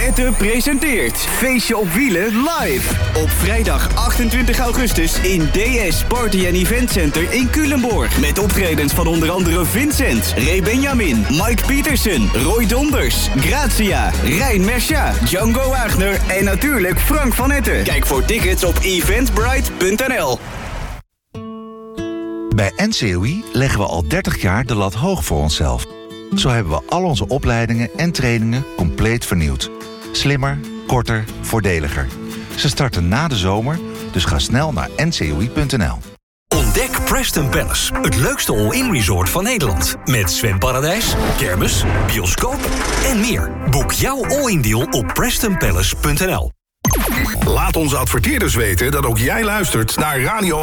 Ette presenteert Feestje op Wielen live. Op vrijdag 28 augustus in DS Party & Event Center in Culemborg. Met optredens van onder andere Vincent, Ray Benjamin, Mike Pietersen, Roy Donders, Grazia, Rijn Mercia, Django Wagner en natuurlijk Frank van Etten. Kijk voor tickets op eventbrite.nl. Bij NCOI leggen we al 30 jaar de lat hoog voor onszelf. Zo hebben we al onze opleidingen en trainingen compleet vernieuwd. Slimmer, korter, voordeliger. Ze starten na de zomer, dus ga snel naar ncoi.nl. Ontdek Preston Palace, het leukste all-in resort van Nederland. Met zwemparadijs, kermis, bioscoop en meer. Boek jouw all-in deal op prestonpalace.nl. Laat onze adverteerders weten dat ook jij luistert naar Radio